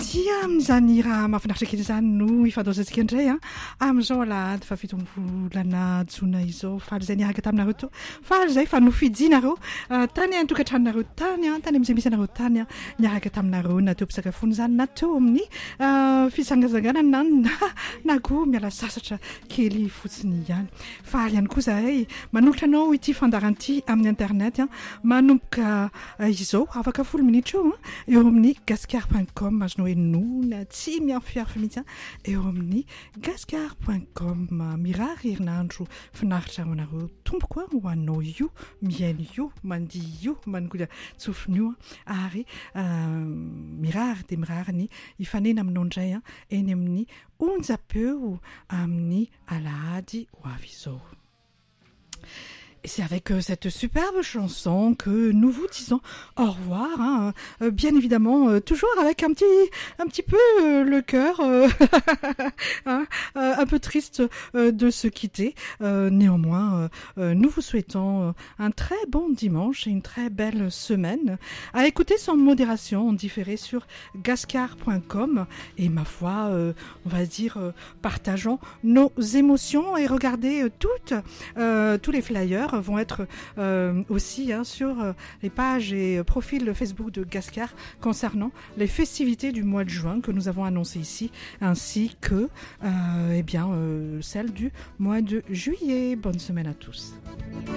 dia amin'izany raha mahafinaritra kely izany no ifandozantsika indray amin'izao alahady fa fito volana jona izao faly izay niaraka taminareo to faly izay fa nofidianareo tany antokantranonareo tany amin'izay misy anareo tany niaraka taminareo nateo mpisakafony izany nateo amin'ny fisangazanganana na koa miala sasatra kely fotsiny ihany faly ihany koa zahay manolotra anao ity fandaranty amin'ny internet manomboka izao afaka 10 minitra eo amin'ny gascar.com azonao enona tsy miafiafy mihitsy eo amin'ny gascar.com mirary herinandro finaritra aminareo tomboko ho anao io miaino io mandihy io mangola tsofiny io ary mirary dia mirary ny ifanena aminao indray eny amin'ny onjapeo amin'ny alahady ho avy izao. Et c'est avec cette superbe chanson que nous vous disons au revoir. Bien évidemment, toujours avec un petit peu le cœur un peu triste de se quitter. Néanmoins, nous vous souhaitons un très bon dimanche et une très belle semaine. À écouter sans modération, en différé sur gascar.com. Et ma foi, on va dire, partageons nos émotions et regardez tous les flyers vont être aussi sur les pages et profils Facebook de Gascar concernant les festivités du mois de juin que nous avons annoncées ici, ainsi que celles du mois de juillet. Bonne semaine à tous.